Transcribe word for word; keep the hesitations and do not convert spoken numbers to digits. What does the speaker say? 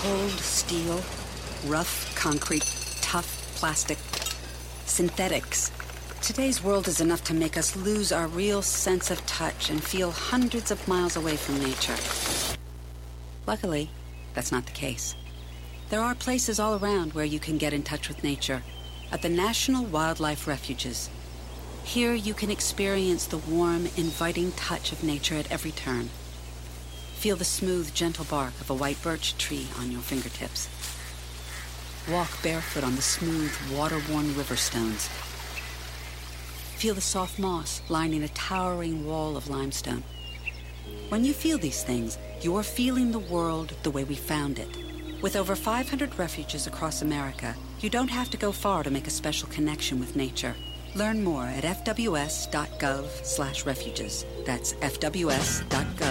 Cold steel, rough concrete, tough plastic, synthetics. Today's world is enough to make us lose our real sense of touch and feel hundreds of miles away from nature. Luckily, that's not the case. There are places all around where you can get in touch with nature, at the National Wildlife Refuges. Here you can experience the warm, inviting touch of nature at every turn. Feel the smooth, gentle bark of a white birch tree on your fingertips. Walk barefoot on the smooth, water-worn river stones. Feel the soft moss lining a towering wall of limestone. When you feel these things, you're feeling the world the way we found it. With over five hundred refuges across America, you don't have to go far to make a special connection with nature. Learn more at f w s dot gov slash refuges. That's f w s dot gov